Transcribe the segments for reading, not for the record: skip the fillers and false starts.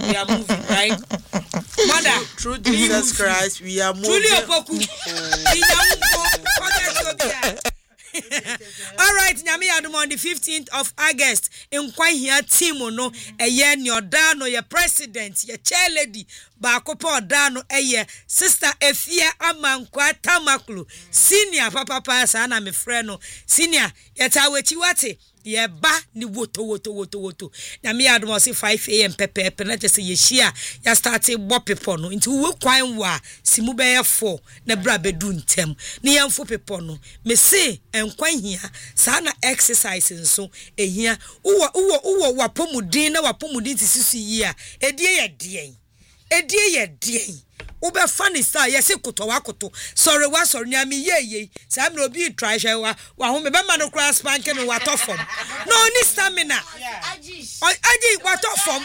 we are moving, right? Mother, through Jesus Christ, we are moving. Truly opoku. All right, Nyame adum on the 15th of August in Kwahia team no eye ni odano ye president ye chair lady ba kopo odano eye sister Efia Amankwa Tamaklu senior papa sa na me frɛ no senior ye ta wachi wate ye ba ni woto Nyame adum o say 5 am pepe na je say ye hia ya start bo pepo no nti we kwan wa simu be ye 4 na bra bedu ntem ne yemfo pepo no me say enkwan hia sa na exercise nso ehia uwo wapomudin na wapomudin tisisu yi a edie ye den ube funny star yes koto sorry wa sorry nyame ye sa me obi try hwe wa ho me be ma no kra spanking no wa tofom no ni stamina aji wa tofom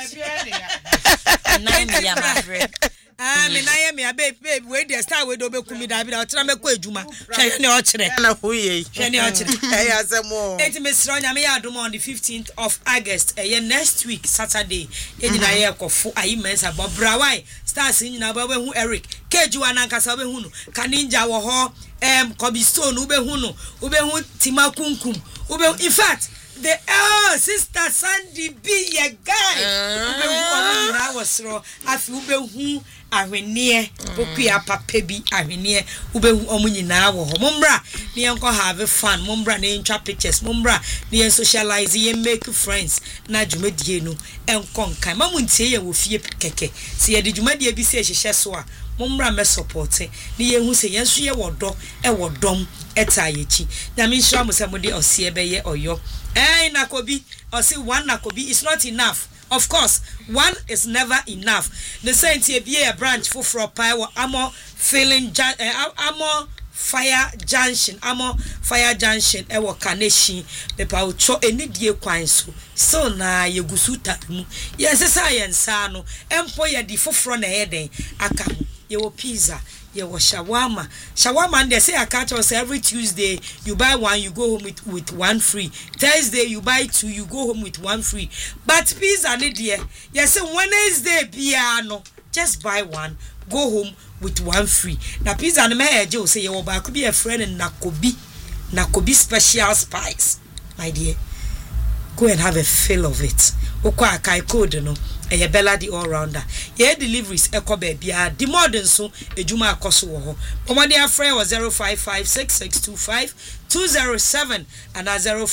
na me ya mavre me na ye me babe we dey star we do be kumi da bi da otira me ko ejuma hwe ne o kire na huye hwe ne o kire eh azemo enti me sro nyame ya adom on the 15th of August next week Saturday ye nyina ye kofo ayi mensa bobrawai stars nyina ba hu Eric kejuwa na nkasa be hu no kaninja wo ho Kobe Stone ube hu Timakunkum ube in fact the sister Sandy B ye guy ube hu na wasro afi ube hu ahwenie okua papa bi ahwenie ube hu omunyina wo ho mombra ne enko have fun mombra ne ntwa pictures mombra ne socialize ye make friends na dwumadie no enko nkan mamuntie ye wo fie keke se ye de dwumadie bi se hyehyɛ so a mombra me support ne ye hu se yenso ye wodo e wodom etayechi nyame nhira mo se mo de osie be ye oyo nakobi or say one nakobi is not enough. Of course, one is never enough. The saint here be a branch for power Amo filling Amo fire junction ewo kaneshi pepa ucho enidie kwan so na yegusuta mu yes science no empo ye di foforo na heden aka ye wo pizza ye wo shawarma and they say I catch us every Tuesday you buy one you go home with one free. Thursday you buy two you go home with one free. But pizza ni dear yes Wednesday bia no just buy one go home with one free. Na pizza no me eje o say ye wo ba ko be a friend Nakobi special spice my dear go and have a feel of it okwa kai code no e bella the all rounder ye deliveries ekoba bia the modern so ejuma akoso wo ho pomade afre was 0556625207 and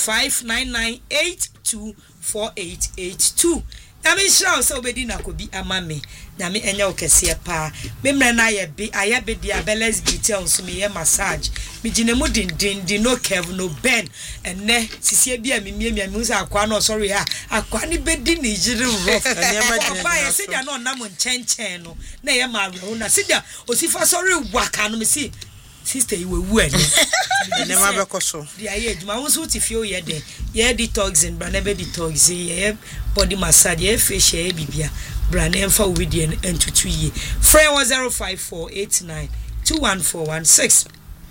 0599824882 Nyame shira so obedi Nakobi amame nyame enya okese pa memre na ye be ayabe dia balance detail so me ye massage me ginemu din no kev no ben enne sisie bia me hu sa akwa no sorry akwa ni bedi ni jiri rough papa ye sedia no na mo nchenchen no na ye ma na sedia osifa sorry waka no me see sister you wu ani ene ma be koso dia ye djuma won so ti fie o ye den ye detoxing bra na be detox ye body massage ye facial ye bibia bra na emfa we die entutu ye free 05489214116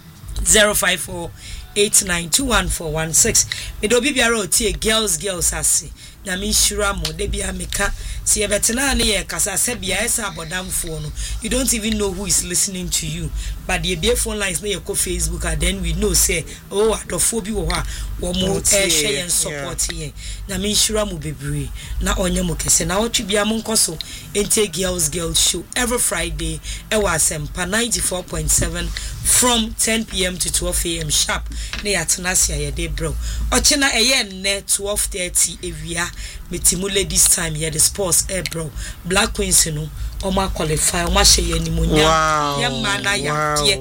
05489214116 me do bibiara o tie girls ase na me shura mo de bia meka se ye betena na ye kasa se bia esa abodamfo no you don't even know who is listening to you but the be phone lines na ye ko Facebook and then we know say oh adofo bi wo ha wo mo share and support ye na me shura mo bebre na onye mo kese na otwe bia mo nkoso ente girls show every Friday e wa Asempa 94.7 from 10 p.m. to 12 a.m. sharp na yatenasia ye de bro ochina eye ne 12:30 ewia metimu ladies time here the sports bro Black Queens no oma qualify oma hye ni munya ye mana ya tie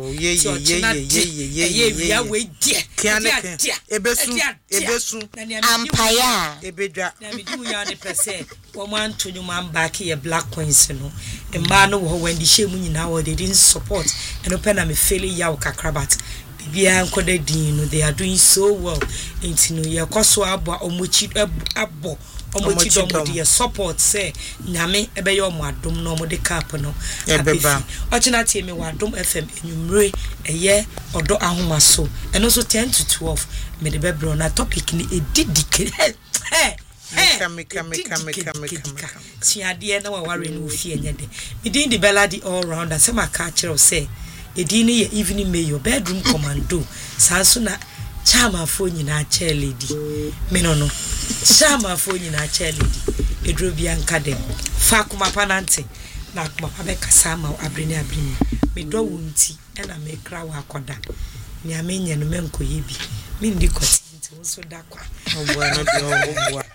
ye we die ebesu ampaya ebedwa na midu ya ne pese oma antonyo man back here Black Queens no e ma no wo when the shame nyina wo they didn't support and open na me feel ya kakrabat bibia nkoda din no they are doing so well intino ye koso abo omochi abo omochi domo dey support say nyame ebe ye omo adom no omo de cap no ebeba ochina tie me wa adom FM enyumre eye odo ahoma so eno so 10 to 12 me de bebro na topic ni edidike Meka. Siade na waware no fie nyede. Me din di Beladi all round asem aka kire say edin ye evening mayor bedroom commando sanso na chama fo nyina chair lady. Me no chama fo nyina chair lady. Edro bia nka dem. Fa kuma panante na kuma abe kasa ma abreni. Me do wunti e na me kra wa akoda. Ni amenye no menko ye bi. Me ndi kwati nti wo so da kwa. Obua no bi obua.